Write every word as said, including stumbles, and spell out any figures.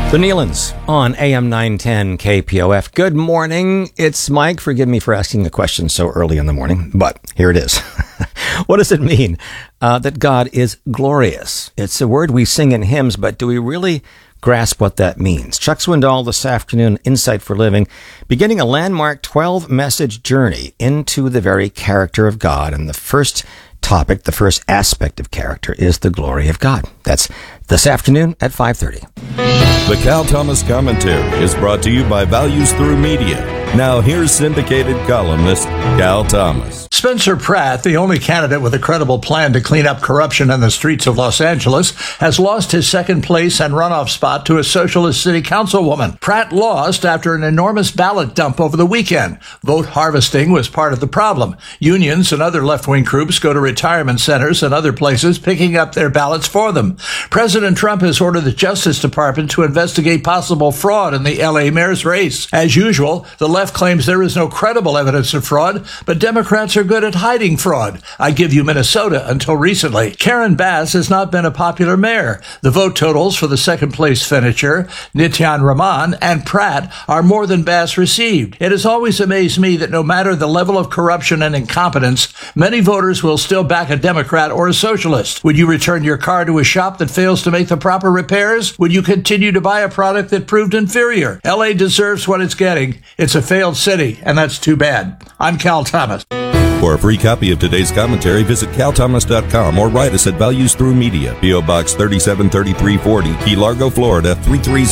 The Nealons on A M nine ten K P O F. Good morning. It's Mike. Forgive me for asking the question so early in the morning, but here it is. What does it mean uh, that God is glorious? It's a word we sing in hymns, but do we really grasp what that means? Chuck Swindoll this afternoon, Insight for Living, beginning a landmark twelve-message journey into the very character of God. And the first topic, the first aspect of character, is the glory of God. That's this afternoon at five thirty. The Cal Thomas Commentary is brought to you by Values Through Media. Now here's syndicated columnist Cal Thomas. Spencer Pratt, the only candidate with a credible plan to clean up corruption in the streets of Los Angeles, has lost his second place and runoff spot to a socialist city councilwoman. Pratt lost after an enormous ballot dump over the weekend. Vote harvesting was part of the problem. Unions and other left-wing groups go to retirement centers and other places picking up their ballots for them. President Trump has ordered the Justice Department to investigate possible fraud in the L A mayor's race. As usual, the left claims there is no credible evidence of fraud, but Democrats are good at hiding fraud. I give you Minnesota until recently. Karen Bass has not been a popular mayor. The vote totals for the second place finisher, Nityan Raman, and Pratt are more than Bass received. It has always amazed me that no matter the level of corruption and incompetence, many voters will still back a Democrat or a socialist. Would you return your car to a shop that fails to make the proper repairs? Would you continue to buy a product that proved inferior? L A deserves what it's getting. It's a failed city, and that's too bad. I'm Cal Thomas. For a free copy of today's commentary, visit cal thomas dot com or write us at Values Through Media, P O Box thirty-seven thirty-three forty, Key Largo, Florida three three